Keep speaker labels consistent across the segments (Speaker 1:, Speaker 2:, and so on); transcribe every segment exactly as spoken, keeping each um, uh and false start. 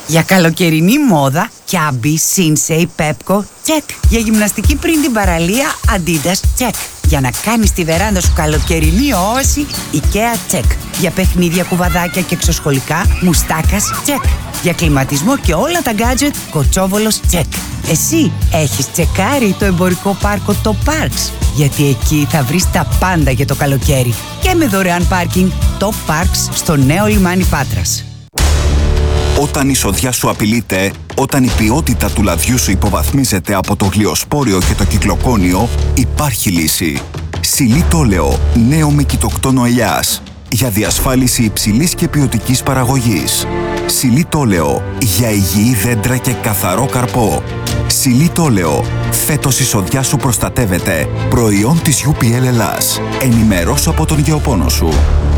Speaker 1: Για καλοκαιρινή μόδα, Κιάμπι, Σίνσεϊ, Πέπκο, τσεκ. Για γυμναστική πριν την παραλία, Αντίντας, τσεκ. Για να κάνεις τη βεράντα σου καλοκαιρινή όαση, IKEA, τσεκ. Για παιχνίδια, κουβαδάκια και εξωσχολικά, Μουστάκας, τσεκ. Για κλιματισμό και όλα τα γκάτζετ, Κοτσόβολος, τσεκ. Εσύ έχεις τσεκάρει το εμπορικό πάρκο το Parks? Γιατί εκεί θα βρεις τα πάντα για το καλοκαίρι. Και με δωρεάν πάρκινγκ, το Parks στο νέο λιμάνι Πάτρας.
Speaker 2: Όταν η σοδιά σου απειλείται, όταν η ποιότητα του λαδιού σου υποβαθμίζεται από το γλυοσπόριο και το κυκλοκόνιο, υπάρχει λύση. Σιλίτολεο, νέο με κοιτοκτόνο ελιάς. Για διασφάλιση υψηλής και ποιοτικής παραγωγής. Σιλίτολεο, για υγιή δέντρα και καθαρό καρπό. Σιλίτολεο, φέτος η σοδιά σου προστατεύεται. Προϊόν της γιου πι ελ Ελλάς. Ενημερώσου από τον γεωπόνο σου.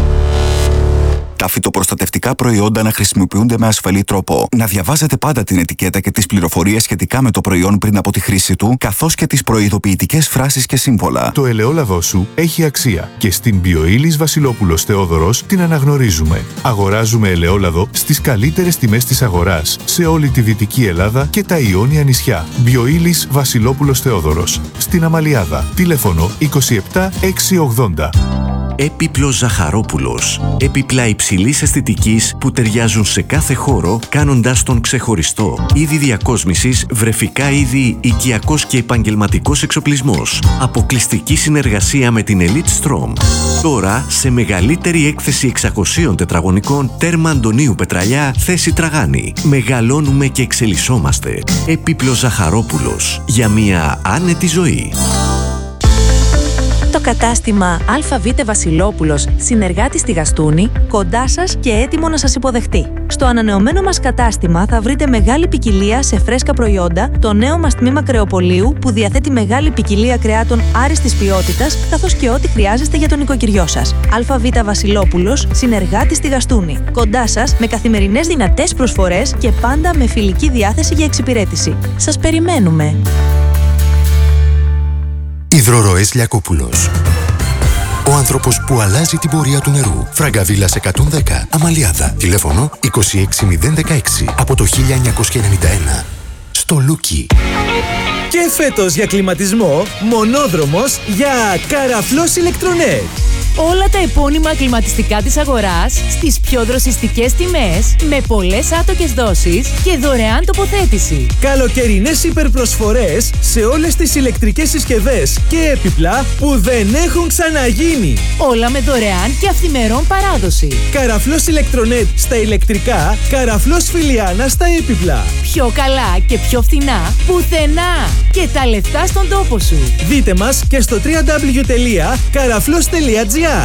Speaker 2: Τα φυτοπροστατευτικά προϊόντα να χρησιμοποιούνται με ασφαλή τρόπο. Να διαβάζετε πάντα την ετικέτα και τις πληροφορίες σχετικά με το προϊόν πριν από τη χρήση του, καθώς και τις προειδοποιητικές φράσεις και σύμβολα.
Speaker 3: Το ελαιόλαδό σου έχει αξία και στην Bioilis Βασιλόπουλος Θεόδωρος την αναγνωρίζουμε. Αγοράζουμε ελαιόλαδο στις καλύτερες τιμές της αγοράς σε όλη τη Δυτική Ελλάδα και τα Ιόνια νησιά. Bioilis Βασιλόπουλος Θεόδωρος. Στην Αμαλιάδα. Τηλέφωνο είκοσι επτά εξακόσια ογδόντα.
Speaker 4: Έπιπλος Ζαχαρόπουλος. Έπιπλα υψηλής αισθητικής που ταιριάζουν σε κάθε χώρο, κάνοντας τον ξεχωριστό. Είδη διακόσμησης, βρεφικά είδη, οικιακός και επαγγελματικός εξοπλισμός. Αποκλειστική συνεργασία με την Elite Strom. Τώρα σε μεγαλύτερη έκθεση εξακοσίων τετραγωνικών, τέρμα Αντωνίου Πετραλιά, θέση Τραγάνη. Μεγαλώνουμε και εξελισσόμαστε. Έπιπλος Ζαχαρόπουλος. Για μια άνετη ζωή.
Speaker 5: Το κατάστημα ΑΒ Βασιλόπουλος, συνεργάτη στη Γαστούνη, κοντά σας και έτοιμο να σας υποδεχτεί. Στο ανανεωμένο μας κατάστημα θα βρείτε μεγάλη ποικιλία σε φρέσκα προϊόντα, το νέο μας τμήμα κρεοπολίου που διαθέτει μεγάλη ποικιλία κρεάτων άριστης ποιότητας, καθώς και ό,τι χρειάζεστε για τον οικοκυριό σας. ΑΒ Βασιλόπουλος, συνεργάτη στη Γαστούνη. Κοντά σας με καθημερινές δυνατές προσφορές και πάντα με φιλική διάθεση για εξυπηρέτηση. Σας περιμένουμε.
Speaker 6: Υδροροές Λιακόπουλος. Ο άνθρωπος που αλλάζει την πορεία του νερού. Φραγκαβίλας εκατόν δέκα, Αμαλιάδα. Τηλέφωνο είκοσι έξι μηδέν δεκαέξι από το χίλια εννιακόσια ενενήντα ένα. Στο Λούκι.
Speaker 7: Και φέτος για κλιματισμό, μονόδρομος για Καραφλός Ηλεκτρονέτ.
Speaker 8: Όλα τα επώνυμα κλιματιστικά της αγοράς στις πιο δροσιστικές τιμές, με πολλές άτοκες δόσεις και δωρεάν τοποθέτηση.
Speaker 7: Καλοκαιρινές υπερπροσφορές σε όλες τις ηλεκτρικές συσκευές και έπιπλα που δεν έχουν ξαναγίνει.
Speaker 8: Όλα με δωρεάν και αυθημερών παράδοση.
Speaker 7: Καραφλός Ηλεκτρονέτ στα ηλεκτρικά, Καραφλός Φιλιάνα στα έπιπλα.
Speaker 8: Πιο καλά και πιο φθηνά πουθενά. Και τα λεφτά στον τόπο σου.
Speaker 7: Δείτε μας και στο double-u double-u double-u τελεία καραφλός τελεία τζι άρ.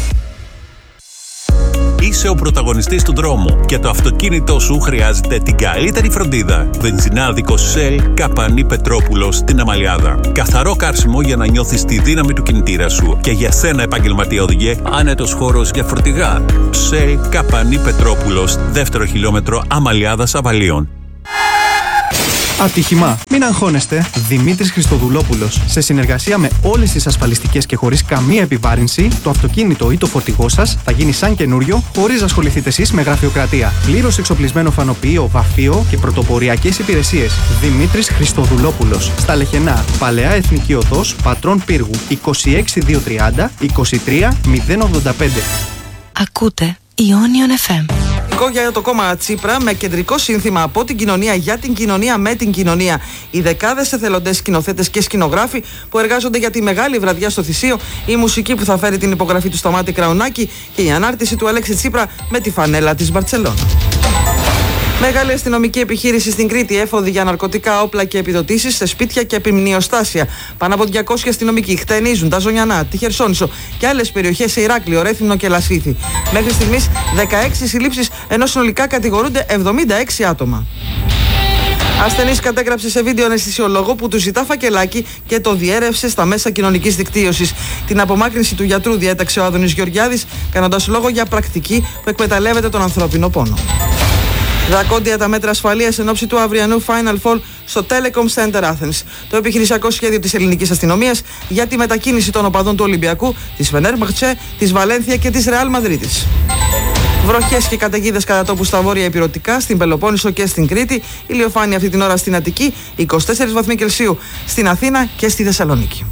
Speaker 9: Είσαι ο πρωταγωνιστής του δρόμου και το αυτοκίνητό σου χρειάζεται την καλύτερη φροντίδα. Βενζινάδικο Shell Καπανή Πετρόπουλος στην Αμαλιάδα. Καθαρό κάρσιμο για να νιώθεις τη δύναμη του κινητήρα σου. Και για σένα, επαγγελματία οδηγέ, άνετος χώρος για φορτηγά. Shell Καπανή Πετρόπουλος, δεύτερο χιλιόμετρο Αμαλιάδας Αβαλίων.
Speaker 10: Ατύχημα. Μην αγχώνεστε. Δημήτρης Χριστοδουλόπουλος. Σε συνεργασία με όλες τις ασφαλιστικές και χωρίς καμία επιβάρυνση, το αυτοκίνητο ή το φορτηγό σας θα γίνει σαν καινούριο, χωρίς να ασχοληθείτε εσείς με γραφειοκρατία. Πλήρως εξοπλισμένο φανοποιείο, βαφείο και πρωτοποριακές υπηρεσίες. Δημήτρης Χριστοδουλόπουλος. Στα Λεχενά, Παλαιά Εθνική Οδός, Πατρών Πύργου, είκοσι έξι χιλιάδες διακόσια τριάντα είκοσι τρία μηδέν ογδόντα πέντε.
Speaker 5: Ακούτε Ionion εφ εμ.
Speaker 11: Για το κόμμα Τσίπρα με κεντρικό σύνθημα από την κοινωνία για την κοινωνία με την κοινωνία. Οι δεκάδες εθελοντές σκηνοθέτες και σκηνογράφοι που εργάζονται για τη μεγάλη βραδιά στο Θησίο, η μουσική που θα φέρει την υπογραφή του Σταμάτη Κραουνάκη και η ανάρτηση του Αλέξη Τσίπρα με τη φανέλα της Μπαρτσελώνα. Μεγάλη αστυνομική επιχείρηση στην Κρήτη, έφοδοι για ναρκωτικά, όπλα και επιδοτήσεις σε σπίτια και επιμνιοστάσια. Πάνω από διακόσιοι αστυνομικοί χτενίζουν τα Ζωνιανά, τη Χερσόνησο και άλλες περιοχές σε Ηράκλειο, Ρέθυμνο και Λασίθι. Μέχρι στιγμής δεκαέξι συλλήψεις, ενώ συνολικά κατηγορούνται εβδομήντα έξι άτομα. Ασθενής κατέγραψε σε βίντεο αναισθησιολόγο που του ζητά φακελάκι και το διέρευσε στα μέσα κοινωνικής δικτύωσης. Την απομάκρυνση του γιατρού διέταξε ο Άδωνης Γεωργιάδης, κάνοντας λόγο για πρακτική που εκμεταλλεύεται τον ανθρώπινο πόνο. Δρακόντια τα μέτρα ασφαλείας εν ώψη του αυριανού Final Fall στο Telecom Center Athens. Το επιχειρησιακό σχέδιο της ελληνικής αστυνομίας για τη μετακίνηση των οπαδών του Ολυμπιακού, της Φενέρμπαχτσε, της Βαλένθια και της Ρεάλ Μαδρίτης. Βροχές και καταιγίδες κατά τόπου στα βόρεια ηπειρωτικά, στην Πελοπόννησο και στην Κρήτη. Ηλιοφάνεια αυτή την ώρα στην Αττική, είκοσι τέσσερις βαθμοί Κελσίου στην Αθήνα και στη Θεσσαλονίκη.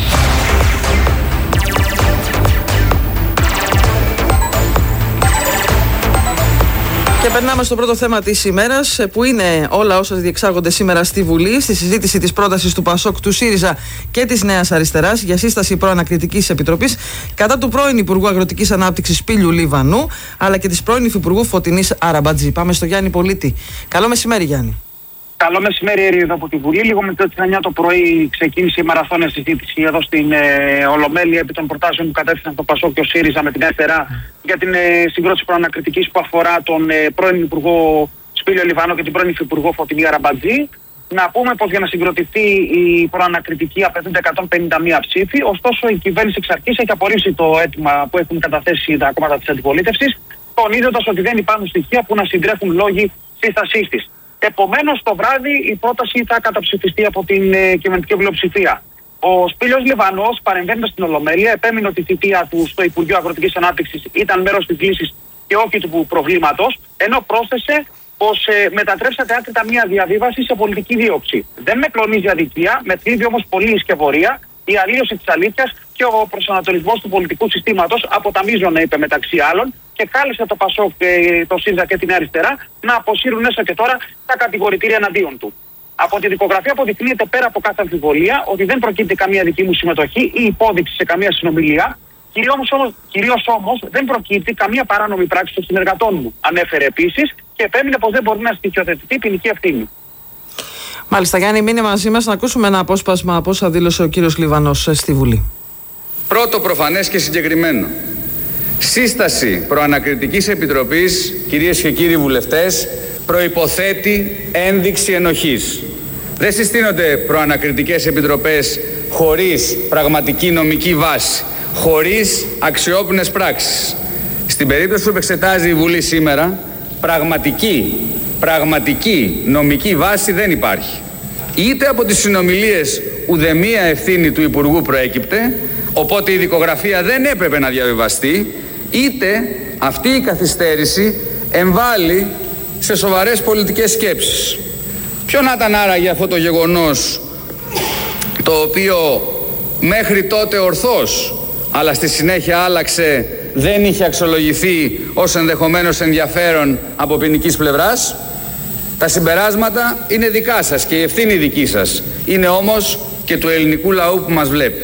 Speaker 11: Και περνάμε στο πρώτο θέμα της ημέρας, που είναι όλα όσα διεξάγονται σήμερα στη Βουλή, στη συζήτηση της πρότασης του ΠΑΣΟΚ, του ΣΥΡΙΖΑ και της Νέας Αριστεράς για σύσταση προανακριτικής επιτροπής κατά του πρώην Υπουργού Αγροτικής Ανάπτυξης Πύλιου Λιβανού, αλλά και της πρώην Υφυπουργού Φωτεινής Αραμπατζή. Πάμε στο Γιάννη Πολίτη. Καλό μεσημέρι, Γιάννη.
Speaker 12: Καλό μεσημέρι, Ερίδο, από τη Βουλή. Λίγο μετά τις εννιά το πρωί ξεκίνησε η μαραθώνια συζήτηση εδώ στην ε, Ολομέλεια επί των προτάσεων που κατέθεσαν το ΠΑΣΟΚ και ο ΣΥΡΙΖΑ με την Αριστερά για την ε, συγκρότηση προανακριτικής που αφορά τον ε, πρώην Υπουργό Σπύλιο Λιβανό και την πρώην Υφυπουργό Φωτεινή Αραμπατζή. Να πούμε πως για να συγκροτηθεί η προανακριτική απαιτούνται εκατόν πενήντα μία ψήφοι. Ωστόσο, η κυβέρνηση εξ αρχής έχει απορρίψει το αίτημα που έχουν καταθέσει τα κόμματα της αντιπολίτευσης, τονίζοντας ότι δεν υπάρχουν στοιχεία που να συντρέχουν λόγοι σύστασής της. Επομένως, το βράδυ η πρόταση θα καταψηφιστεί από την ε, κυβερνητική πλειοψηφία. Ο Σπύλιος Λιβανός, παρεμβαίνοντας στην Ολομέλεια, επέμεινε ότι η θητεία του στο Υπουργείο Αγροτικής Ανάπτυξης ήταν μέρος της λύσης και όχι του προβλήματος, ενώ πρόσθεσε πως ε, μετατρέψατε άκρητα μία διαβίβαση σε πολιτική δίωξη. Δεν με κλονίζει αδικία, με θλίβει όμως πολύ η σκευωρία, η αλλίωση της αλήθειας και ο προσανατολισμός του πολιτικού συστήματος από τα μείζωνα, είπε μεταξύ άλλων, και κάλεσε το ΠΑΣΟΚ, το ΣΥΡΙΖΑ και την Αριστερά να αποσύρουν έστω και τώρα τα κατηγορητήρια εναντίον του. Από τη δικογραφία αποδεικνύεται πέρα από κάθε αμφιβολία ότι δεν προκύπτει καμία δική μου συμμετοχή ή υπόδειξη σε καμία συνομιλία. Κυρίως όμως, κυρίως όμως δεν προκύπτει καμία παράνομη πράξη των συνεργατών μου. Ανέφερε επίσης και επέμεινε πως δεν μπορεί να στοιχειοθετηθεί ποινική ευθύνη.
Speaker 11: Μάλιστα, Γιάννη, μείνε μαζί μας να ακούσουμε ένα απόσπασμα από όσα δήλωσε ο κύριος Λιβανός στη Βουλή.
Speaker 13: Πρώτο, προφανές και συγκεκριμένο. Σύσταση προανακριτικής επιτροπής, κυρίες και κύριοι βουλευτές, προϋποθέτει ένδειξη ενοχής. Δεν συστήνονται προανακριτικές επιτροπές χωρίς πραγματική νομική βάση, χωρίς αξιόπινες πράξεις. Στην περίπτωση που εξετάζει η Βουλή σήμερα, πραγματική, πραγματική νομική βάση δεν υπάρχει. Είτε από τις συνομιλίες ουδεμία ευθύνη του Υπουργού προέκυπτε, οπότε η δικογραφία δεν έπρεπε να διαβιβαστεί, είτε αυτή η καθυστέρηση εμβάλλει σε σοβαρές πολιτικές σκέψεις. Ποιο να ήταν άραγε αυτό το γεγονός, το οποίο μέχρι τότε ορθώς, αλλά στη συνέχεια άλλαξε, δεν είχε αξιολογηθεί ως ενδεχομένως ενδιαφέρον από ποινικής πλευράς? Τα συμπεράσματα είναι δικά σας και η ευθύνη δική σας. Είναι όμως και του ελληνικού λαού που μας βλέπει.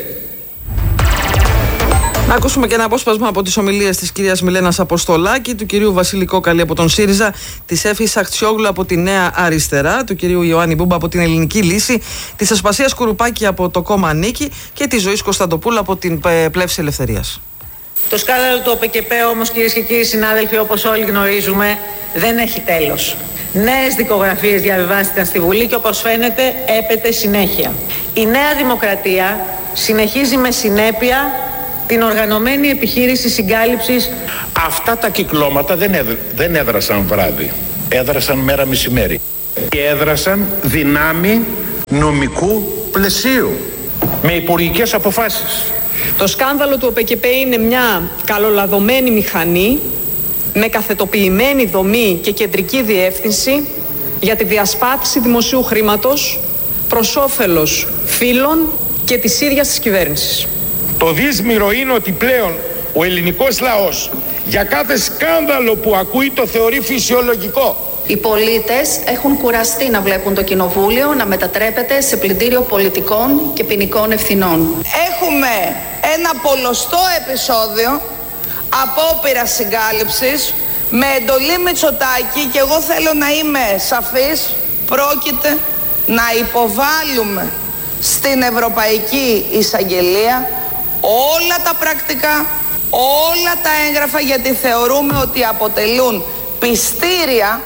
Speaker 11: Να ακούσουμε και ένα απόσπασμα από τις ομιλίες της κυρίας Μιλένας Αποστολάκη, του κυρίου Βασίλη Κόκαλη από τον ΣΥΡΙΖΑ, της Εύης Αχτσιόγλου από τη Νέα Αριστερά, του κυρίου Ιωάννη Μπούμπα από την Ελληνική Λύση, της Ασπασίας Κουρουπάκη από το κόμμα Νίκη και της Ζωής Κωνσταντοπούλου από την Πλεύση Ελευθερίας.
Speaker 14: Το σκάνδαλο του ΟΠΕΚΕΠ όμως, κυρίες και κύριοι συνάδελφοι, όπως όλοι γνωρίζουμε, δεν έχει τέλος. Νέες δικογραφίες διαβιβάστηκαν στη Βουλή και όπως φαίνεται έπεται συνέχεια. Η Νέα Δημοκρατία συνεχίζει με συνέπεια την οργανωμένη επιχείρηση συγκάλυψης.
Speaker 15: Αυτά τα κυκλώματα δεν, έδ, δεν έδρασαν βράδυ, έδρασαν μέρα μεσημέρι και έδρασαν δυνάμει νομικού πλαισίου με υπουργικές αποφάσεις.
Speaker 16: Το σκάνδαλο του ΟΠΕΚΕΠ είναι μια καλολαδωμένη μηχανή με καθετοποιημένη δομή και κεντρική διεύθυνση για τη διασπάθηση δημοσίου χρήματος προς όφελος φίλων και της ίδιας της κυβέρνησης.
Speaker 15: Το δύσμυρο είναι ότι πλέον ο ελληνικός λαός για κάθε σκάνδαλο που ακούει το θεωρεί φυσιολογικό.
Speaker 17: Οι πολίτες έχουν κουραστεί να βλέπουν το κοινοβούλιο να μετατρέπεται σε πλυντήριο πολιτικών και ποινικών ευθυνών.
Speaker 18: Έχουμε ένα πολλωστό επεισόδιο απόπειρας συγκάλυψης με εντολή Μητσοτάκη και εγώ θέλω να είμαι σαφής, πρόκειται να υποβάλουμε στην Ευρωπαϊκή Εισαγγελία όλα τα πρακτικά, όλα τα έγγραφα, γιατί θεωρούμε ότι αποτελούν πιστήρια.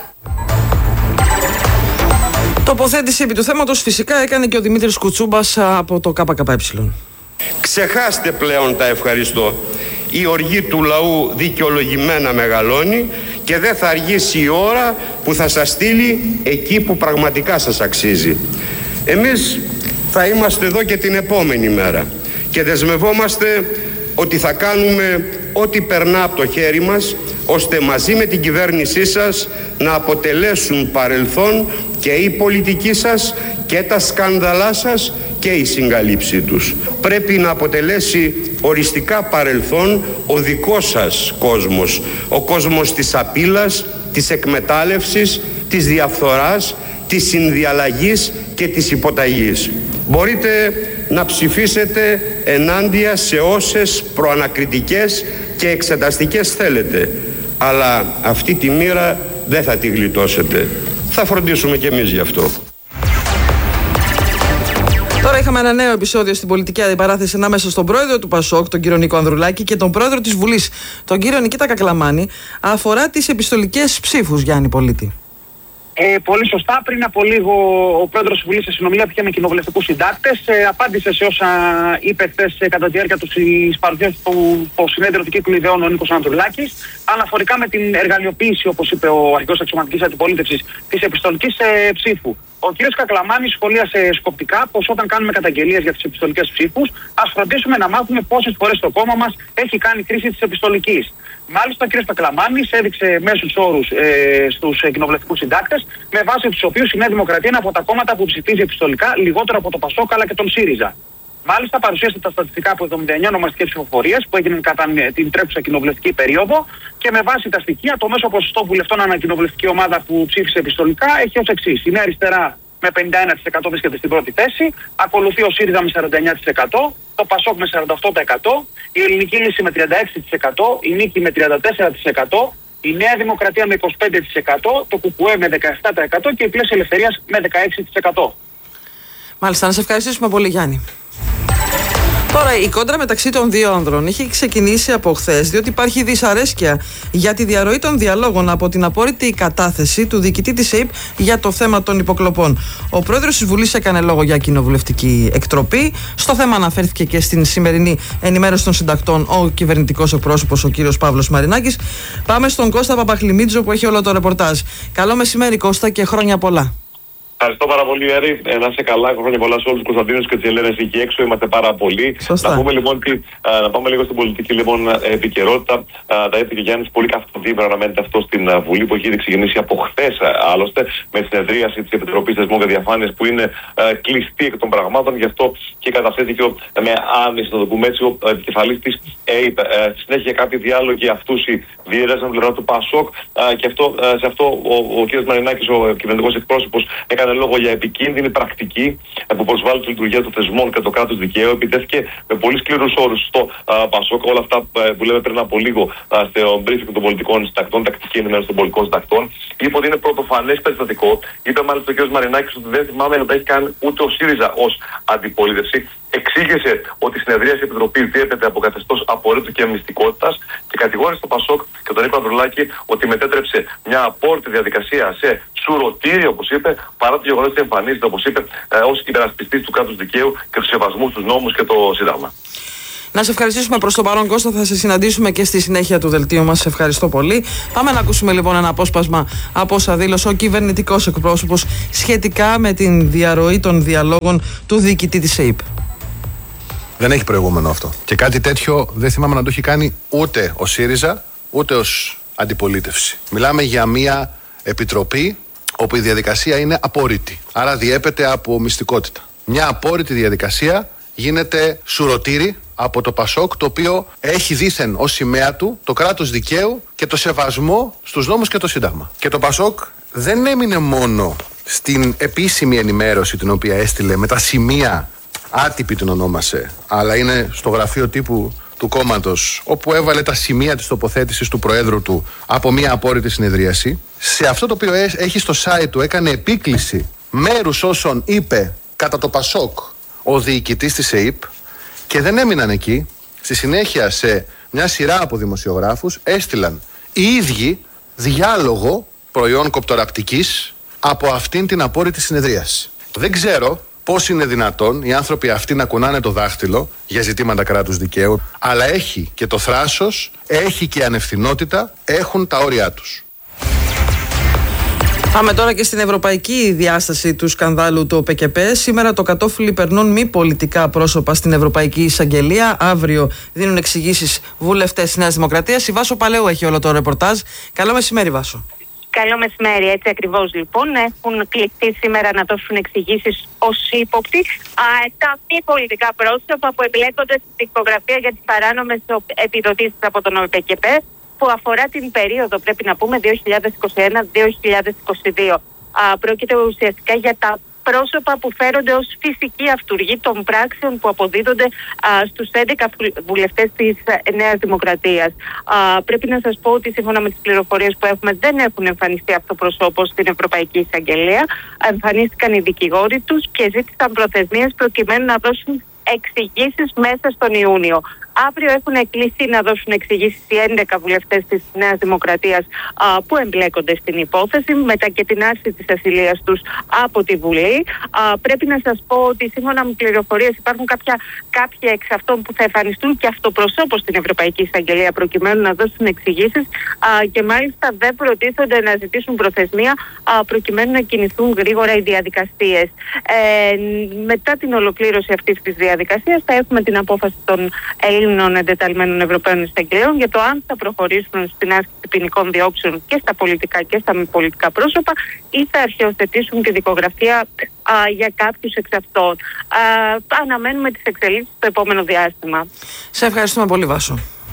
Speaker 11: Τοποθέτηση επί του θέματος φυσικά έκανε και ο Δημήτρης Κουτσούμπας από το ΚΚΕ.
Speaker 19: Ξεχάστε πλέον τα ευχαριστώ. Η οργή του λαού δικαιολογημένα μεγαλώνει και δεν θα αργήσει η ώρα που θα σας στείλει εκεί που πραγματικά σας αξίζει. Εμείς θα είμαστε εδώ και την επόμενη μέρα και δεσμευόμαστε ότι θα κάνουμε ό,τι περνά από το χέρι μας, ώστε μαζί με την κυβέρνησή σας να αποτελέσουν παρελθόν και η πολιτική σας και τα σκάνδαλά σας και η συγκαλύψη τους. Πρέπει να αποτελέσει οριστικά παρελθόν ο δικός σας κόσμος, ο κόσμος της απείλας, της εκμετάλλευσης, της διαφθοράς, της συνδιαλλαγής και της υποταγής. Μπορείτε να ψηφίσετε ενάντια σε όσες προανακριτικές και εξεταστικές θέλετε, αλλά αυτή τη μοίρα δεν θα τη γλιτώσετε. Θα φροντίσουμε κι εμείς γι' αυτό.
Speaker 11: Τώρα είχαμε ένα νέο επεισόδιο στην πολιτική αντιπαράθεση ανάμεσα στον πρόεδρο του Πασόκ, τον κύριο Νίκο Ανδρουλάκη, και τον πρόεδρο της Βουλής, τον κύριο Νικήτα Κακλαμάνη, αφορά τις επιστολικές ψήφους, Γιάννη Πολίτη.
Speaker 20: Ε, πολύ σωστά. Πριν από λίγο, ο πρόεδρος της Βουλής σε συνομιλία που είχε με κοινοβουλευτικούς συντάκτες ε, απάντησε σε όσα είπε χθες ε, κατά τη διάρκεια της παρουσίας του στο συνέδριο του κύκλου ιδεών ο Νίκος Ανδρουλάκης, αναφορικά με την εργαλειοποίηση, όπως είπε ο αρχηγός αξιωματικής αντιπολίτευσης, της επιστολικής ε, ψήφου. Ο κ. Κακλαμάνης σχολίασε σκοπτικά πως όταν κάνουμε καταγγελίες για τις επιστολικές ψήφους, ας φροντίσουμε να μάθουμε πόσες φορές το κόμμα μας έχει κάνει κρίση της επιστολικής. Μάλιστα, ο κ. Κακλαμάνης έδειξε μέσους όρους ε, στους ε, κοινοβουλευτικούς συντάκτες, με βάση τους οποίους η Νέα Δημοκρατία είναι από τα κόμματα που ψηφίζει επιστολικά λιγότερο από το Πασόκ αλλά και τον ΣΥΡΙΖΑ. Μάλιστα, παρουσίασε τα στατιστικά από εβδομήντα εννέα ονομαστικές ψηφοφορίες που έγιναν κατά την τρέχουσα κοινοβουλευτική περίοδο και με βάση τα στοιχεία το μέσο ποσοστό βουλευτών ανά κοινοβουλευτική ομάδα που ψήφισε επιστολικά έχει ως εξής. Η Νέα Αριστερά με πενήντα ένα τοις εκατό βρίσκεται στην πρώτη θέση, ακολουθεί ο ΣΥΡΙΖΑ με σαράντα εννέα τοις εκατό, το Πασόκ με σαράντα οκτώ τοις εκατό, η Ελληνική Λύση με τριάντα έξι τοις εκατό, η Νίκη με τριάντα τέσσερα τοις εκατό, η Νέα Δημοκρατία με είκοσι πέντε τοις εκατό, το ΚΚΕ με δεκαεπτά τοις εκατό και η Πλεύση Ελευθερίας με δεκαέξι τοις εκατό.
Speaker 11: Μάλιστα, να σε ευχαριστήσουμε πολύ, Γιάννη. Τώρα, η κόντρα μεταξύ των δύο άνδρων είχε ξεκινήσει από χθες, διότι υπάρχει δυσαρέσκεια για τη διαρροή των διαλόγων από την απόρριτη κατάθεση του διοικητή της ΕΙΠ για το θέμα των υποκλοπών. Ο πρόεδρος της Βουλής έκανε λόγο για κοινοβουλευτική εκτροπή. Στο θέμα αναφέρθηκε και στην σημερινή ενημέρωση των συντακτών ο κυβερνητικός εκπρόσωπος, ο κύριος Παύλος Μαρινάκης. Πάμε στον Κώστα Παπαχλημίτζο που έχει όλο το ρεπορτάζ. Καλό μεσημέρι, Κώστα, και χρόνια πολλά.
Speaker 21: Ευχαριστώ πάρα πολύ, Έρη. Ε, να είσαι καλά. Χρόνια πολλά σε όλους τους Κωνσταντίνους και τις Ελένες εκεί έξω. Είμαστε πάρα πολλοί.
Speaker 11: Σωστά.
Speaker 21: Να πούμε λοιπόν ότι, α, να πάμε λίγο στην πολιτική λοιπόν, επικαιρότητα. Α, τα είπε και Γιάννης, πολύ καθοδήμερα αναμένεται αυτό στην α, Βουλή που έχει ήδη ξεκινήσει από χθες άλλωστε με συνεδρίαση της Επιτροπής Θεσμών και Διαφάνειας που είναι α, κλειστή εκ των πραγμάτων. Γι' αυτό και καταθέθηκε με άνεση, να το πούμε έτσι, ο επικεφαλής της ΕΙΠ. Στη συνέχεια κάποιοι διάλογοι αυτούσιοι διέρεσαν την πλευρά του ΠΑΣΟΚ α, και αυτό, α, σε αυτό ο, ο κ. Μαρινάκης, ο κυβερνητικός εκπρόσωπος, έκανε λόγο για επικίνδυνη πρακτική που προσβάλλει τη λειτουργία των θεσμών και το κράτος δικαίου. Επιτέθηκε με πολύ σκληρούς όρους στο α, Πασόκ. Όλα αυτά α, που λέμε πριν από λίγο α, στο briefing των πολιτικών συντακτών, τακτική ενημέρωση των πολιτικών συντακτών. Είπε ότι είναι πρωτοφανές περιστατικό. Είπε μάλιστα ο κ. Μαρινάκης ότι δεν θυμάμαι να τα έχει κάνει ούτε ο ΣΥΡΙΖΑ ως αντιπολίτευση. Εξήγησε ότι η συνεδρίαση επιτροπή διέπεται από καθεστώς απορρίτου και μυστικότητας και κατηγόρησε τον Πασόκ και τον Νίκο Ανδρουλάκη ότι μετέτρεψε μια απόρριτη διαδικασία σε σουρωτήριο, όπως είπε, παρά το γεγονός ότι εμφανίζεται, όπως είπε, ως υπερασπιστής του κράτους δικαίου και του σεβασμού στους νόμους και το Σύνταγμα.
Speaker 11: Να σε ευχαριστήσουμε προς το παρόν, Κώστα. Θα σε συναντήσουμε και στη συνέχεια του δελτίου μας. Σε ευχαριστώ πολύ. Πάμε να ακούσουμε λοιπόν ένα απόσπασμα από όσα δήλωσε ο κυβερνητικός εκπρόσωπος σχετικά με την διαρροή των διαλόγων του διοικητή της ΕΙΠ.
Speaker 22: Δεν έχει προηγούμενο αυτό. Και κάτι τέτοιο δεν θυμάμαι να το έχει κάνει ούτε ο ΣΥΡΙΖΑ, ούτε ως αντιπολίτευση. Μιλάμε για μια επιτροπή όπου η διαδικασία είναι απόρριτη. Άρα διέπεται από μυστικότητα. Μια απόρριτη διαδικασία γίνεται σουρωτήρι από το Πασόκ, το οποίο έχει δήθεν ως σημαία του το κράτος δικαίου και το σεβασμό στους νόμους και το Σύνταγμα. Και το Πασόκ δεν έμεινε μόνο στην επίσημη ενημέρωση την οποία έστειλε με τα σημεία, άτυπη την ονόμασε, αλλά είναι στο γραφείο τύπου του κόμματος, όπου έβαλε τα σημεία της τοποθέτησης του Προέδρου του από μια απόρριτη συνεδρίαση. Σε αυτό το οποίο έχει στο site του έκανε επίκληση μέρους όσων είπε κατά το Πασόκ ο διοικητής της ΕΙΠ και δεν έμειναν εκεί. Στη συνέχεια σε μια σειρά από δημοσιογράφους έστειλαν οι ίδιοι διάλογο προϊόν κοπτοραπτικής από αυτήν την απόρριτη συνεδρίαση. Δεν ξέρω πώς είναι δυνατόν οι άνθρωποι αυτοί να κουνάνε το δάχτυλο για ζητήματα κράτους δικαίου, αλλά έχει και το θράσος, έχει και ανευθυνότητα, έχουν τα όρια τους.
Speaker 11: Πάμε τώρα και στην ευρωπαϊκή διάσταση του σκανδάλου του ΟΠΕΚΕΠΕ. Σήμερα το κατόφλι περνούν μη πολιτικά πρόσωπα στην Ευρωπαϊκή Εισαγγελία. Αύριο δίνουν εξηγήσεις βουλευτές της Νέας Δημοκρατίας. Η Βάσο Παλαιού έχει όλο το ρεπορτάζ. Καλό μεσημέρι, Βάσο.
Speaker 1: Καλό μεσημέρι, έτσι ακριβώς λοιπόν. Έχουν κληθεί σήμερα να δώσουν εξηγήσεις ως ύποπτοι τα μη πολιτικά πρόσωπα που εμπλέκονται στη δικογραφία για τις παράνομες επιδοτήσεις από τον ΟΠΕΚΕΠΕ, που αφορά την περίοδο, πρέπει να πούμε, δύο χιλιάδες είκοσι ένα με δύο χιλιάδες είκοσι δύο. Α, πρόκειται ουσιαστικά για τα πρόσωπα που φέρονται ως φυσική αυτούργοι των πράξεων που αποδίδονται α, στους έντεκα βουλευτές της Νέας Δημοκρατίας. Α, πρέπει να σας πω ότι σύμφωνα με τις πληροφορίες που έχουμε δεν έχουν εμφανιστεί αυτοπροσώπως στην Ευρωπαϊκή Εισαγγελία. Εμφανίστηκαν οι δικηγόροι τους και ζήτησαν προθεσμίες προκειμένου να δώσουν εξηγήσεις μέσα στον Ιούνιο. Αύριο έχουν κλείσει να δώσουν εξηγήσεις οι έντεκα βουλευτές της Νέας Δημοκρατίας α, που εμπλέκονται στην υπόθεση, μετά και την άρση της ασυλίας τους από τη Βουλή. Α, πρέπει να σας πω ότι σύμφωνα με πληροφορίες υπάρχουν κάποια, κάποια εξ αυτών που θα εμφανιστούν και αυτοπροσώπως στην Ευρωπαϊκή Εισαγγελία προκειμένου να δώσουν εξηγήσεις α, και μάλιστα δεν προτίθονται να ζητήσουν προθεσμία α, προκειμένου να κινηθούν γρήγορα οι διαδικασίες. Ε, μετά την ολοκλήρωση αυτής της διαδικασίας θα έχουμε την απόφαση των Ελλήνων εντεταλμένων Ευρωπαίων Εισαγγελέων για το αν θα προχωρήσουν στην άσκηση ποινικών διώξεων και στα πολιτικά και στα μη πολιτικά πρόσωπα ή θα αρχαιοθετήσουν τη δικογραφία α, για κάποιους εξ αυτών. Α, αναμένουμε τις εξελίξεις στο επόμενο διάστημα.
Speaker 11: Σε ευχαριστούμε πολύ, Βάσο.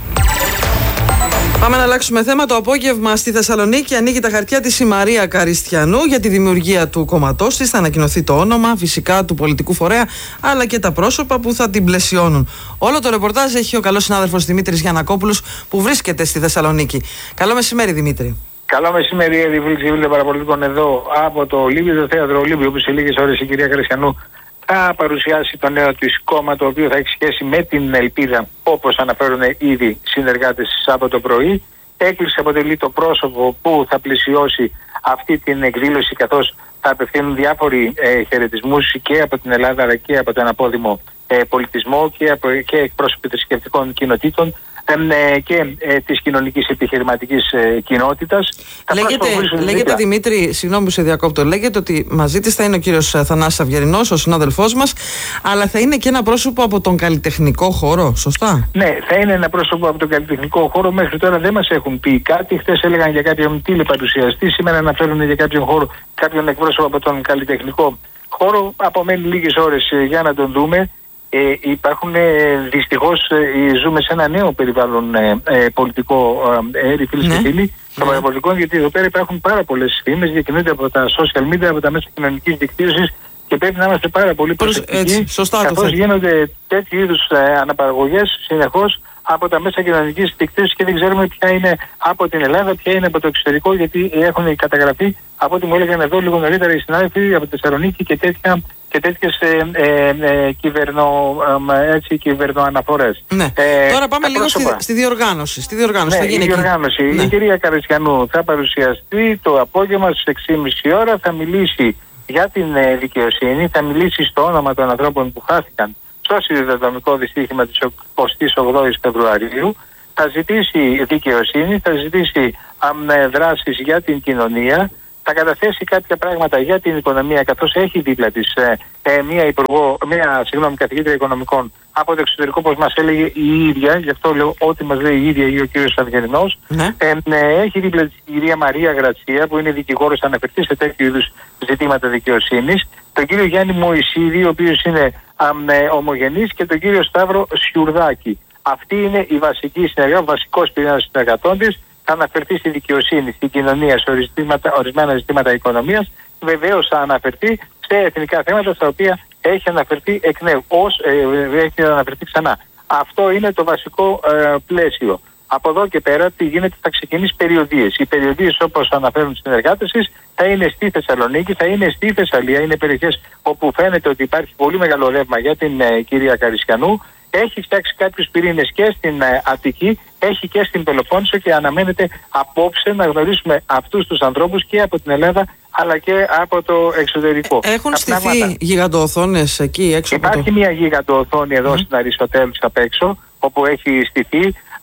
Speaker 11: Πάμε να αλλάξουμε θέμα. Το απόγευμα στη Θεσσαλονίκη ανοίγει τα χαρτιά της η Μαρία Καριστιανού για τη δημιουργία του κόμματός της. Θα ανακοινωθεί το όνομα, φυσικά, του πολιτικού φορέα, αλλά και τα πρόσωπα που θα την πλαισιώνουν. Όλο το ρεπορτάζ έχει ο καλός συνάδελφος Δημήτρης Γιαννακόπουλος, που βρίσκεται στη Θεσσαλονίκη. Καλό μεσημέρι, Δημήτρη.
Speaker 2: Καλό μεσημέρι, Έδη Φίλη Παραπολιτικών, εδώ από το Ολύμπιο, το θέατρο Ολύμπιο, που σε λίγες ώρες η κυρία Καριστιανού θα παρουσιάσει το νέο της κόμμα, το οποίο θα έχει σχέση με την ελπίδα, όπως αναφέρουν ήδη συνεργάτες από το πρωί. Έκκληση αποτελεί το πρόσωπο που θα πλησιώσει αυτή την εκδήλωση, καθώς θα απευθύνουν διάφοροι ε, χαιρετισμούς και από την Ελλάδα αλλά και από τον απόδημο ε, πολιτισμό και, από, και εκπρόσωποι θρησκευτικών κοινοτήτων ε, και ε, της κοινωνικής επιχειρηματικής ε, κοινότητας.
Speaker 11: Λέγεται, λέγεται Δημήτρη, συγγνώμη που σε διακόπτω, λέγεται ότι μαζί της θα είναι ο κύριος Θανάσης Αυγερινός, ο συνάδελφός μας, αλλά θα είναι και ένα πρόσωπο από τον καλλιτεχνικό χώρο, σωστά?
Speaker 2: Ναι, θα είναι ένα πρόσωπο από τον καλλιτεχνικό χώρο. Μέχρι τώρα δεν μας έχουν πει κάτι. Χθες έλεγαν για κάποιον τηλεπαρουσιαστή, σήμερα αναφέρουν για κάποιον χώρο, κάποιον εκπρόσωπο από τον καλλιτεχνικό χώρο. Απομένει λίγες ώρες ε, για να τον δούμε. Ε, υπάρχουν ε, δυστυχώς ε, ζούμε σε ένα νέο περιβάλλον ε, ε, πολιτικό, ε, ε, φίλοι και φίλοι, των παραπολιτικών, γιατί εδώ πέρα υπάρχουν πάρα πολλές φήμες, διακινούνται από τα social media, από τα μέσα κοινωνικής δικτύωσης και πρέπει να είμαστε πάρα πολύ προσεκτικοί, καθώς γίνονται τέτοιου είδους ε, αναπαραγωγές συνεχώς από τα μέσα κοινωνικής δικτύωσης και δεν ξέρουμε ποια είναι από την Ελλάδα, ποια είναι από το εξωτερικό, γιατί έχουν καταγραφεί, από ό,τι μου έλεγαν εδώ λίγο νωρίτερα οι συνάδελφοι από τη Θεσσαλονίκη, και τέτοια και τέτοιες ε, ε, ε, κυβερνο, ε, έτσι, κυβερνοαναφορές.
Speaker 11: Ναι. Ε, Τώρα πάμε λίγο στη, στη διοργάνωση. Στη διοργάνωση,
Speaker 2: ναι,
Speaker 11: θα γίνει
Speaker 2: η διοργάνωση. Ναι. Η κυρία Καριστιανού θα παρουσιαστεί το απόγευμα στις έξι και μισή ώρα, θα μιλήσει για την ε, δικαιοσύνη, θα μιλήσει στο όνομα των ανθρώπων που χάθηκαν στο σιδηροδρομικό δυστύχημα της εικοστής ογδόης Φεβρουαρίου, θα ζητήσει δικαιοσύνη, θα ζητήσει ε, δράσεις για την κοινωνία, θα καταθέσει κάποια πράγματα για την οικονομία, καθώς έχει δίπλα της ε, ε, μία, υπουργό, μία συγγνώμη, καθηγήτρια οικονομικών από το εξωτερικό, όπως μας έλεγε η ίδια, γι' αυτό λέω ό,τι μας λέει η ίδια ή ο κύριος Αυγερινός. Ναι. Ε, ε, έχει δίπλα της η κυρία Μαρία Γρατσία, που είναι δικηγόρος, αναφερθεί σε τέτοιου είδους ζητήματα δικαιοσύνης, τον κύριο Γιάννη Μωυσίδη, ο οποίος είναι ε, ομογενής, και τον κύριο Σταύρο Σιουρδάκη. Αυτή είναι η βασική συνεργασία, ο βασικός πυρήνας συνεργατών της. Θα αναφερθεί στη δικαιοσύνη, στην κοινωνία, σε ορισμένα ζητήματα οικονομίας. Βεβαίως θα αναφερθεί σε εθνικά θέματα, στα οποία έχει αναφερθεί εκ νέου, ως, ε, έχει αναφερθεί ξανά. Αυτό είναι το βασικό ε, πλαίσιο. Από εδώ και πέρα, τι γίνεται, θα ξεκινήσει περιοδίες. Οι περιοδίες, όπως αναφέρουν οι συνεργάτες της, θα είναι στη Θεσσαλονίκη, θα είναι στη Θεσσαλία. Είναι περιοχές όπου φαίνεται ότι υπάρχει πολύ μεγάλο ρεύμα για την ε, κυρία Καριστιανού. Έχει φτιάξει κάποιους πυρήνες και στην ε, Αττική, έχει και στην Πελοπόννησο, και αναμένεται απόψε να γνωρίσουμε αυτούς τους ανθρώπους και από την Ελλάδα αλλά και από το εξωτερικό.
Speaker 11: Έχουν στηθεί γιγαντοοθόνες εκεί έξω?
Speaker 2: Υπάρχει
Speaker 11: από το...
Speaker 2: μια γιγαντοοθόνη εδώ mm. στην Αριστοτέλους απ' έξω, όπου έχει στηθεί.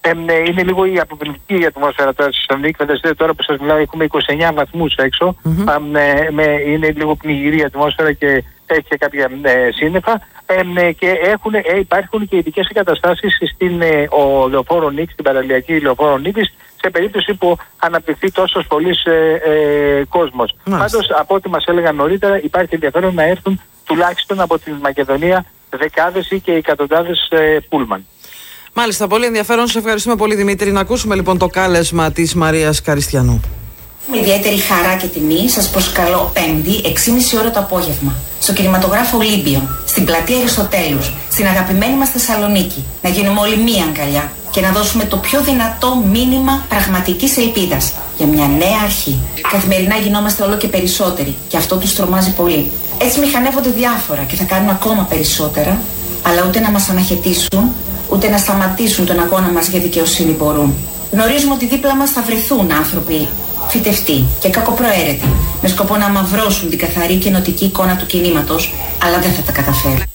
Speaker 2: Ε, είναι λίγο η αποπληκτική η ατμόσφαιρα τώρα στη Θεσσαλονίκη. Φανταστείτε τώρα που σας μιλάω, έχουμε είκοσι εννέα βαθμούς έξω. Mm-hmm. Ε, με, είναι λίγο πνιγυρή η ατμόσφαιρα και έχει και κάποια ε, σύννεφα. Ε, και έχουν, ε, υπάρχουν και ειδικές εγκαταστάσεις στην ε, ο λεωφόρο Νίκης, στην παραλιακή λεωφόρο Νίκης, σε περίπτωση που αναπτυχθεί τόσο πολλής ε, ε, κόσμος. Πάντως, από ό,τι μας έλεγαν νωρίτερα, υπάρχει ενδιαφέρον να έρθουν τουλάχιστον από την Μακεδονία δεκάδες ή και εκατοντάδες ε, πούλμαν.
Speaker 11: Μάλιστα, πολύ ενδιαφέρον. Σε ευχαριστούμε πολύ, Δημήτρη. Να ακούσουμε λοιπόν το κάλεσμα της Μαρίας Καριστιανού.
Speaker 3: Με ιδιαίτερη χαρά και τιμή σας προσκαλώ Πέμπτη, έξι και μισή ώρα το απόγευμα, στο κινηματογράφο Ολύμπιο, στην πλατεία Αριστοτέλους, στην αγαπημένη μας Θεσσαλονίκη. Να γίνουμε όλοι μία αγκαλιά και να δώσουμε το πιο δυνατό μήνυμα πραγματικής ελπίδας για μια νέα αρχή. Καθημερινά γινόμαστε όλο και περισσότεροι και αυτό τους τρομάζει πολύ. Έτσι μηχανεύονται διάφορα και θα κάνουν ακόμα περισσότερα, αλλά ούτε να μας αναχαιτήσουν, ούτε να σταματήσουν τον αγώνα μας για δικαιοσύνη μπορούν. Γνωρίζουμε ότι δίπλα μας θα βρεθούν άνθρωποι φυτευτοί και κακοπροαίρετοι, με σκοπό να αμαυρώσουν την καθαρή και ενωτική εικόνα του κινήματος, αλλά δεν θα τα καταφέρουν.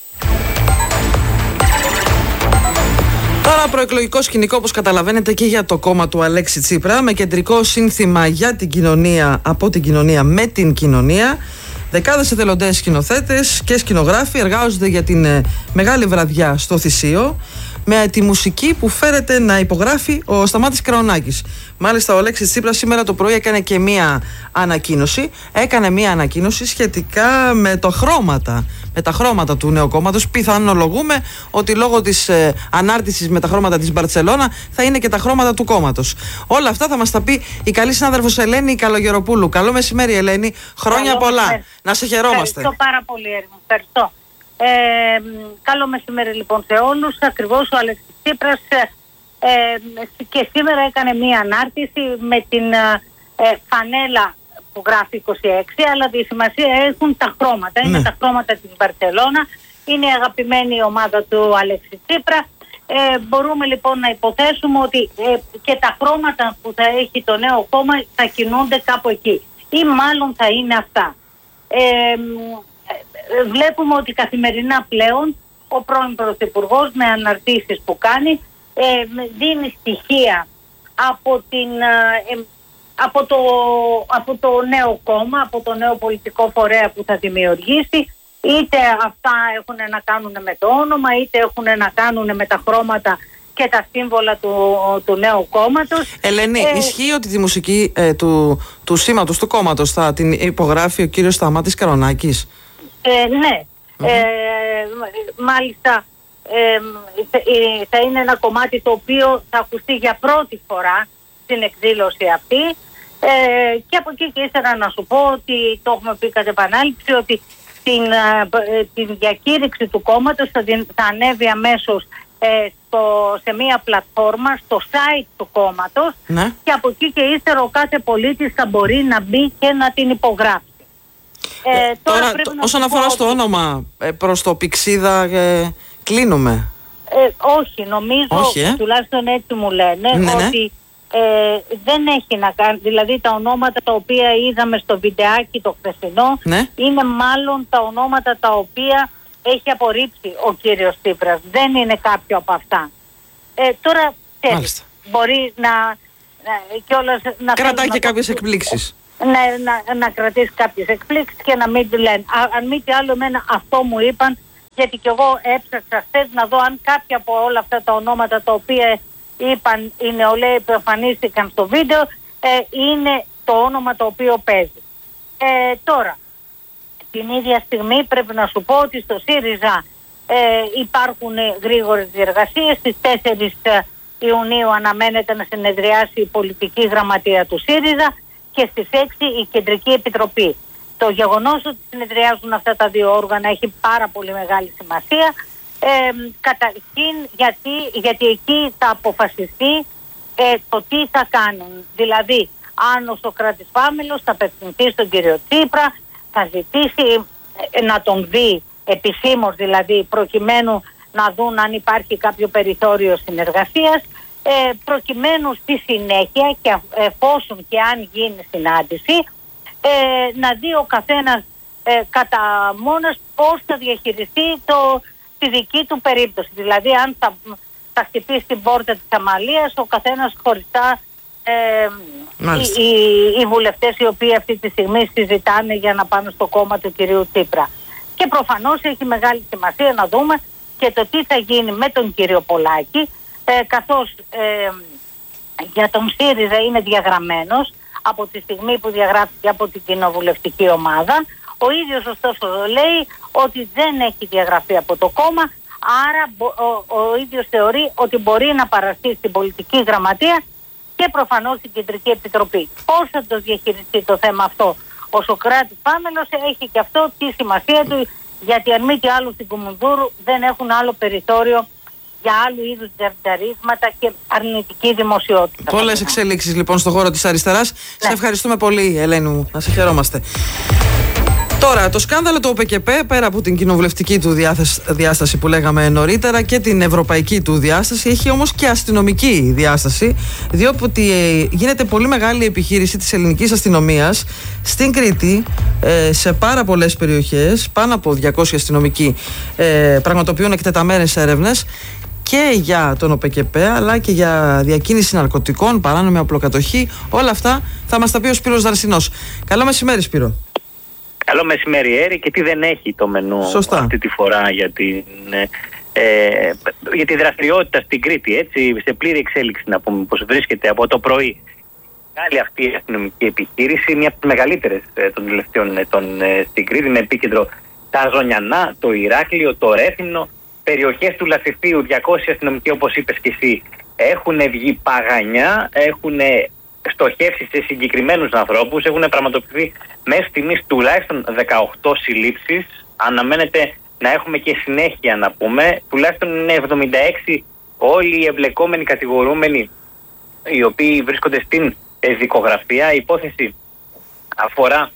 Speaker 11: Τώρα προεκλογικό σκηνικό, όπως καταλαβαίνετε, και για το κόμμα του Αλέξη Τσίπρα, με κεντρικό σύνθημα για την κοινωνία, από την κοινωνία με την κοινωνία. Δεκάδες εθελοντές σκηνοθέτες και σκηνογράφοι εργάζονται για την ε, μεγάλη βραδιά στο Θησίο, με τη μουσική που φέρεται να υπογράφει ο Σταμάτης Κραουνάκης. Μάλιστα, ο Αλέξης Τσίπρας σήμερα το πρωί έκανε και μία ανακοίνωση. Έκανε μία ανακοίνωση σχετικά με το χρώματα, με τα χρώματα του νέου κόμματος. Πιθανολογούμε ότι λόγω της ε, ανάρτησης με τα χρώματα της Μπαρτσελώνα θα είναι και τα χρώματα του κόμματος. Όλα αυτά θα μας τα πει η καλή συνάδελφος Ελένη Καλογεροπούλου. Καλό μεσημέρι, Ελένη. Χρόνια
Speaker 4: Καλό
Speaker 11: πολλά.
Speaker 4: μεσημέρι.
Speaker 11: Να σε χαιρόμαστε.
Speaker 4: Ευχαριστώ πάρα πολύ, Έρημο. Ευχαριστώ. Ε, καλό μεσημέρι λοιπόν σε όλους. Ακριβώς ο Αλέξης Τσίπρας ε, ε, και σήμερα έκανε μία ανάρτηση με την ε, φανέλα που γράφει είκοσι έξι, αλλά τη σημασία έχουν τα χρώματα. Ναι. Είναι τα χρώματα της Μπαρτσελώνα, είναι η αγαπημένη ομάδα του Αλέξη Τσίπρα. Ε, μπορούμε λοιπόν να υποθέσουμε ότι ε, και τα χρώματα που θα έχει το νέο κόμμα θα κινούνται κάπου εκεί, ή μάλλον θα είναι αυτά. Ε, βλέπουμε ότι καθημερινά πλέον ο πρώην Πρωθυπουργός με αναρτήσεις που κάνει ε, δίνει στοιχεία από, την, ε, από, το, από το νέο κόμμα, από το νέο πολιτικό φορέα που θα δημιουργήσει. Είτε αυτά έχουν να κάνουν με το όνομα, είτε έχουν να κάνουν με τα χρώματα και τα σύμβολα του, του νέου κόμματος.
Speaker 11: Ελένη, ε, ισχύει ότι τη μουσική ε, του, του σήματος, του κόμματος θα την υπογράφει ο κύριος Σταμάτης Κραουνάκης?
Speaker 4: Ε, ναι. Mm-hmm. Ε, μάλιστα ε, θα είναι ένα κομμάτι το οποίο θα ακουστεί για πρώτη φορά στην εκδήλωση αυτή. Ε, και από εκεί και ήθελα να σου πω ότι το έχουμε πει κατ' επανάληψη ότι την, την διακήρυξη του κόμματος θα, θα ανέβει αμέσως ε, στο, σε μία πλατφόρμα στο site του κόμματος, ναι. Και από εκεί και ύστερα ο κάθε πολίτης θα μπορεί να μπει και να την υπογράψει.
Speaker 11: Ε, τώρα, τώρα το, όσον αφορά ότι... στο όνομα, ε, προς το Πηξίδα ε, κλείνουμε.
Speaker 4: Ε, όχι, νομίζω, όχι, ε? τουλάχιστον έτσι μου λένε, ναι, ότι ναι. Ε, δεν έχει να κάνει, δηλαδή τα ονόματα τα οποία είδαμε στο βιντεάκι το χθεσινό, ναι. Είναι μάλλον τα ονόματα τα οποία έχει απορρίψει ο κύριος Τσίπρας. Δεν είναι κάποιο από αυτά. Ε, τώρα θέλεις, μπορεί να, να, κιόλας, να
Speaker 11: κρατάει και κάποιες εκπλήξεις.
Speaker 4: Ναι, να, να κρατήσει κάποιες εκπλήξεις και να μην τη λένε. Α, αν μη τι άλλο, εμένα αυτό μου είπαν, γιατί κι εγώ έψαξα χθες να δω αν κάποια από όλα αυτά τα ονόματα τα οποία είπαν οι νεολαίοι που εμφανίστηκαν στο βίντεο ε, είναι το όνομα το οποίο παίζει. Ε, τώρα, την ίδια στιγμή πρέπει να σου πω ότι στο ΣΥΡΙΖΑ ε, υπάρχουν γρήγορες διεργασίες. Στις τέσσερις Ιουνίου αναμένεται να συνεδριάσει η πολιτική γραμματεία του ΣΥΡΙΖΑ και στις έξι η Κεντρική Επιτροπή. Το γεγονός ότι συνεδριάζουν αυτά τα δύο όργανα έχει πάρα πολύ μεγάλη σημασία. Ε, καταρχήν γιατί, γιατί εκεί θα αποφασιστεί ε, το τι θα κάνουν. Δηλαδή, αν ο Σωκράτης Πάμελος θα απευθυνθεί στον κύριο Τσίπρα, θα ζητήσει ε, να τον δει επισήμως, δηλαδή προκειμένου να δουν αν υπάρχει κάποιο περιθώριο συνεργασίας, ε, προκειμένου στη συνέχεια και εφόσον και αν γίνει συνάντηση, ε, να δει ο καθένας ε, κατά μόνος πώς θα διαχειριστεί το, τη δική του περίπτωση. Δηλαδή αν θα, θα χτυπήσει την πόρτα της Αμαλίας, ο καθένας χωριστά, ε, οι, οι, οι βουλευτές οι οποίοι αυτή τη στιγμή συζητάνε για να πάνε στο κόμμα του κυρίου Τσίπρα. Και προφανώς έχει μεγάλη σημασία να δούμε και το τι θα γίνει με τον κύριο Πολάκη, ε, καθώς ε, για τον ΣΥΡΙΖΑ είναι διαγραμμένος από τη στιγμή που διαγράφηκε από την κοινοβουλευτική ομάδα. Ο ίδιος ωστόσο λέει ότι δεν έχει διαγραφεί από το κόμμα, άρα ο, ο ίδιος θεωρεί ότι μπορεί να παραστεί στην πολιτική γραμματεία και προφανώς στην Κεντρική Επιτροπή. Πώς θα το διαχειριστεί το θέμα αυτό ο Σωκράτης Πάμελος έχει και αυτό τη σημασία του, γιατί αν μη τι άλλο στην Κουμουνδούρου δεν έχουν άλλο περιθώριο για άλλου είδους τζαρτζαρίσματα και αρνητική δημοσιότητα.
Speaker 11: Πολλές εξέλιξεις λοιπόν στον χώρο της αριστεράς. Ναι. Σε ευχαριστούμε πολύ, Ελένη μου. Να σε χαιρόμαστε. Τώρα, το σκάνδαλο του ΟΠΕΚΕΠΕ, πέρα από την κοινοβουλευτική του διάσταση που λέγαμε νωρίτερα και την ευρωπαϊκή του διάσταση, έχει όμως και αστυνομική διάσταση, διότι γίνεται πολύ μεγάλη επιχείρηση της ελληνικής αστυνομίας στην Κρήτη, σε πάρα πολλές περιοχές, πάνω από διακόσιοι αστυνομικοί πραγματοποιούν εκτεταμένες έρευνες και για τον ΟΠΕΚΕΠΕ αλλά και για διακίνηση ναρκωτικών, παράνομη απλοκατοχή. Όλα αυτά θα μας τα πει ο Σπύρος Δαρσινός. Καλό μεσημέρι, Σπύρο.
Speaker 6: Καλό μεσημέρι, Έρη, και τι δεν έχει το μενού
Speaker 11: Σωστά.
Speaker 6: αυτή τη φορά για, την, ε, για τη δραστηριότητα στην Κρήτη, έτσι, σε πλήρη εξέλιξη να πούμε, πως βρίσκεται από το πρωί. Μεγάλη αυτή η αστυνομική επιχείρηση, μια από τις μεγαλύτερες ε, των τελευταίων ετών ε, στην Κρήτη, με επίκεντρο τα Ζωνιανά, το Ηράκλειο, το Ρέθυμνο, περιοχές του Λασιθίου, διακόσιοι αστυνομικοί όπως είπες και εσύ, έχουν βγει παγανιά, έχουν στοχεύσει σε συγκεκριμένους ανθρώπους, έχουν πραγματοποιηθεί μέχρι στιγμής τουλάχιστον δεκαοκτώ συλλήψεις. Αναμένεται να έχουμε και συνέχεια να πούμε, τουλάχιστον είναι εβδομήντα έξι όλοι οι εμπλεκόμενοι κατηγορούμενοι οι οποίοι βρίσκονται στην δικογραφία. Η υπόθεση αφορά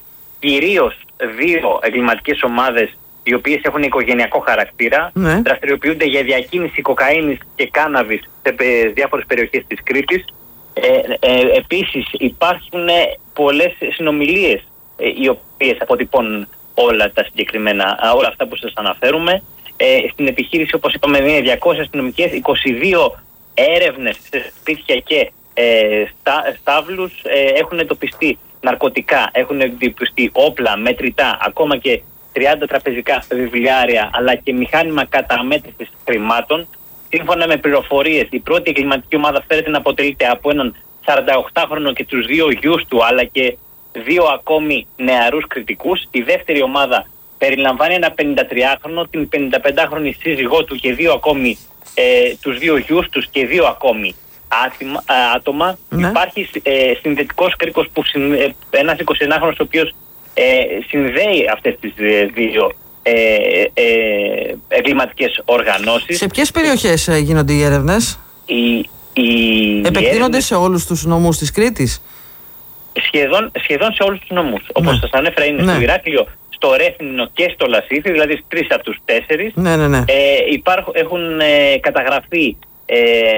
Speaker 6: κυρίως δύο εγκληματικές ομάδες οι οποίες έχουν οικογενειακό χαρακτήρα, ναι. Δραστηριοποιούνται για διακίνηση κοκαίνης και κάναβης σε διάφορες περιοχές της Κρήτης. Ε, ε, επίσης υπάρχουν πολλές συνομιλίες ε, οι οποίες αποτυπώνουν όλα τα συγκεκριμένα, όλα αυτά που σας αναφέρουμε. Ε, στην επιχείρηση, όπως είπαμε, είναι διακόσιοι αστυνομικές, είκοσι δύο έρευνες σε σπίτια και ε, στα, στάβλους, ε, έχουν εντοπιστεί ναρκωτικά, έχουν εντοπιστεί όπλα, μετρητά, ακόμα και τριάντα τραπεζικά βιβλιάρια, αλλά και μηχάνημα καταμέτρησης χρημάτων. Σύμφωνα με πληροφορίες, η πρώτη εγκληματική ομάδα φέρεται να αποτελείται από έναν σαρανταοκτάχρονο και τους δύο γιους του, αλλά και δύο ακόμη νεαρούς κριτικούς. Η δεύτερη ομάδα περιλαμβάνει ένα πενηντατριάχρονο, την πενηνταπεντάχρονη σύζυγό του και δύο ακόμη, ε, τους δύο γιους τους και δύο ακόμη άτομα. άτομα. Ναι. Υπάρχει ε, συνδετικός κρίκος, που συν, ε, ένας εικοσιενάχρονος ο οποίος ε, συνδέει αυτές τις ε, δύο Ε, ε, εγκληματικές οργανώσεις.
Speaker 11: Σε ποιες περιοχές ε, γίνονται οι έρευνες?
Speaker 6: Οι, οι,
Speaker 11: Επεκτείνονται οι έρευνες...
Speaker 6: σε
Speaker 11: όλους τους νομούς της Κρήτης?
Speaker 6: Σχεδόν, σχεδόν σε όλους τους νομούς. Ναι. Όπως σας ανέφερα, είναι ναι. στο Ηράκλειο, στο Ρέθυμνο και στο Λασίθι, δηλαδή στις τρεις από τους τέσσερις.
Speaker 11: Ναι, ναι, ναι.
Speaker 6: Ε, υπάρχουν, έχουν ε, καταγραφεί ε,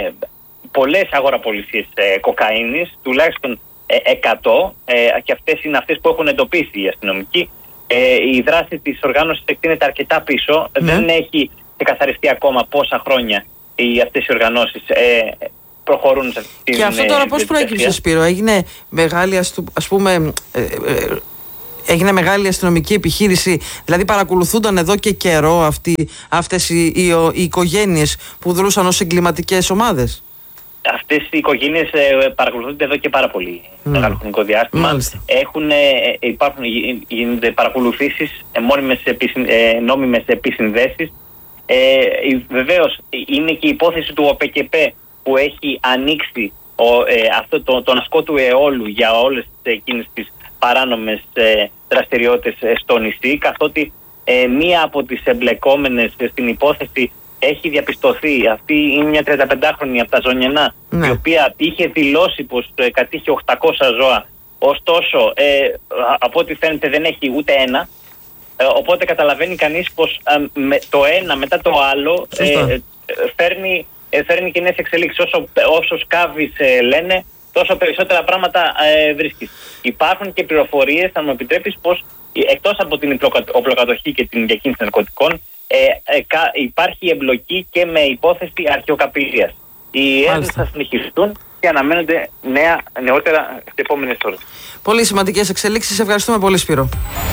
Speaker 6: πολλές αγοραπολισίες ε, κοκαίνης, τουλάχιστον ε, εκατό, ε, και αυτές είναι αυτές που έχουν εντοπίσει οι αστυνομικοί. Ε, η δράση της οργάνωσης εκτείνεται αρκετά πίσω. Ναι. Δεν έχει ξεκαθαριστεί ακόμα πόσα χρόνια οι, αυτές οι οργανώσεις ε, προχωρούν σε αυτήν την.
Speaker 11: Και αυτό τώρα πώς προέκυψε, Σπύρο? Έγινε μεγάλη, ας πούμε, ε, ε, έγινε μεγάλη αστυνομική επιχείρηση, δηλαδή παρακολουθούνταν εδώ και καιρό αυτοί, αυτές οι, οι, οι οικογένειες που δρούσαν ως εγκληματικές ομάδες?
Speaker 6: Αυτές οι οικογένειες ε, παρακολουθούνται εδώ και πάρα πολύ mm. μεγάλο χρονικό διάστημα. Έχουν, ε, υπάρχουν, γίνονται παρακολουθήσεις, ε, μόνιμες επισυν, ε, νόμιμες επισυνδέσεις. Ε, βεβαίως είναι και η υπόθεση του ΟΠΕΚΕΠΕ που έχει ανοίξει ο, ε, αυτό το, τον ασκό του αιώλου για όλες εκείνες τις παράνομες ε, δραστηριότητες ε, στο νησί, καθότι ε, μία από τις εμπλεκόμενες στην υπόθεση έχει διαπιστωθεί. Αυτή είναι μια τριανταπεντάχρονη από τα Ζωνιανά, ναι. η οποία είχε δηλώσει πως ε, κατήχε οχτακόσια ζώα, ωστόσο ε, από ό,τι φαίνεται δεν έχει ούτε ένα, ε, οπότε καταλαβαίνει κανείς πως ε, με, το ένα μετά το άλλο ε, ε, φέρνει, ε, φέρνει και νέες εξελίξεις. Όσο, όσο σκάβεις ε, λένε, τόσο περισσότερα πράγματα ε, βρίσκεις. Υπάρχουν και πληροφορίες, αν μου επιτρέπεις, πως εκτός από την οπλοκατοχή και την διακίνηση ναρκωτικών, ε, ε, κα, υπάρχει εμπλοκή και με υπόθεση αρχαιοκαπηλείας. Οι έρευνες θα συνεχιστούν και αναμένονται νέα, νεότερα στις επόμενες ώρες.
Speaker 11: Πολύ σημαντικές εξελίξεις. Ευχαριστούμε πολύ, Σπύρο.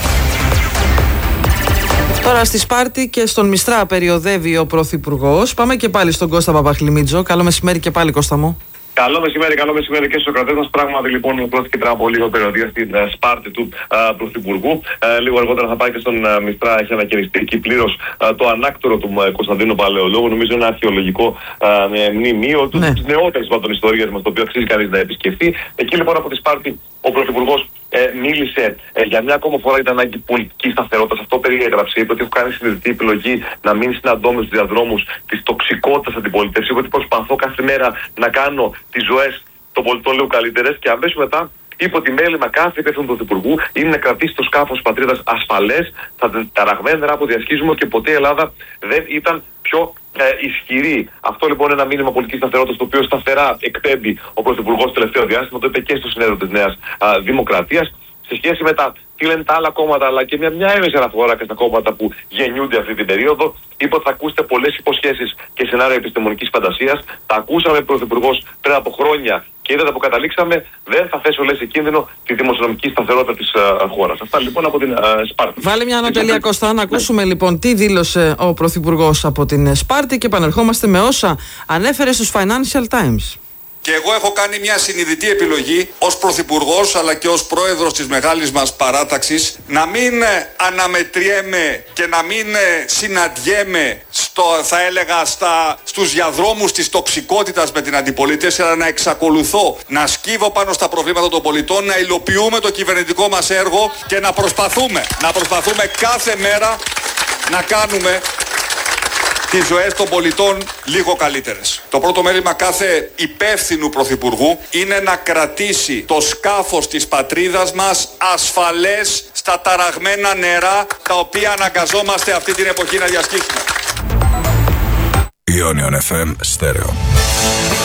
Speaker 11: Τώρα στη Σπάρτη και στον Μιστρά περιοδεύει ο Πρωθυπουργός. Πάμε και πάλι στον Κώστα Παπαχλημίτζο. Καλό μεσημέρι και πάλι, Κώστα μου.
Speaker 21: Καλό μεσημέρι, καλό μεσημέρι και στους κρατές μας. Πράγματι, λοιπόν, ολοκληρώθηκε πριν από λίγο περιοδία στην uh, Σπάρτη του uh, Πρωθυπουργού. Uh, λίγο αργότερα θα πάει και στον uh, Μιστρά. Έχει ανακαινιστεί εκεί πλήρως uh, το ανάκτορο του uh, Κωνσταντίνου Παλαιολόγου. Νομίζω ένα αρχαιολογικό uh, μνημείο του ναι. νεότερης των ιστορίας μας, το οποίο αξίζει κανείς να επισκεφθεί. Εκεί λοιπόν από τη Σπάρτη ο Πρωθυπουργός ε, μίλησε ε, για μια ακόμα φορά για την ανάγκη πολιτικής σταθερότητας. Αυτό περιέγραψε. Είπε ότι έχω κάνει συνειδητή επιλογή να μην συναντώ με τους διαδρόμους της τοξικότητας αντιπολίτευσης. Είπε ότι προσπαθώ κάθε μέρα να κάνω τις ζωές των πολιτών λίγο καλύτερες. Και αμέσως μετά είπε ότι μέλημα κάθε υπεύθυνου του Πρωθυπουργού είναι να κρατήσει το σκάφος της πατρίδας ασφαλές. Θα ταραγμένα νερά που διασχίζουμε και ποτέ η Ελλάδα δεν ήταν πιο ε, ισχυρή. Αυτό λοιπόν είναι ένα μήνυμα πολιτικής σταθερότητας, το οποίο σταθερά εκπέμπει ο Πρωθυπουργός το τελευταίο διάστημα. Το είπε και στο συνέδριο της Νέας α, Δημοκρατίας. Σε σχέση με τα τι λένε τα άλλα κόμματα, αλλά και μια, μια έμεση αναφορά και στα κόμματα που γεννιούνται αυτή την περίοδο, είπε ότι θα ακούσετε πολλές υποσχέσεις και σενάρια επιστημονικής φαντασίας. Τα ακούσαμε ο Πρωθυπουργός πριν από χρόνια και είδατε που καταλήξαμε. Δεν θα θέσω, λέει, σε κίνδυνο τη δημοσιονομική σταθερότητα της uh, χώρας. Αυτά λοιπόν από την uh, Σπάρτη. Βάλε μια ανατελεία, Κώστα, να ακούσουμε λοιπόν τι δήλωσε ο Πρωθυπουργός από την Σπάρτη και επανερχόμαστε με όσα ανέφερε στους Financial Times.
Speaker 7: Και εγώ έχω κάνει μια συνειδητή επιλογή ως Πρωθυπουργός αλλά και ως Πρόεδρος της μεγάλης μας παράταξης να μην αναμετριέμαι και να μην συναντιέμαι στο, θα έλεγα στα, στους διαδρόμους της τοξικότητας με την αντιπολίτευση, αλλά να εξακολουθώ να σκύβω πάνω στα προβλήματα των πολιτών, να υλοποιούμε το κυβερνητικό μας έργο και να προσπαθούμε, να προσπαθούμε κάθε μέρα να κάνουμε τις ζωές των πολιτών λίγο καλύτερες. Το πρώτο μέλημα κάθε υπεύθυνου πρωθυπουργού είναι να κρατήσει το σκάφος της πατρίδας μας ασφαλές στα ταραγμένα νερά τα οποία αναγκαζόμαστε αυτή την εποχή να διασχίσουμε.
Speaker 8: Ionion εφ εμ Stereo.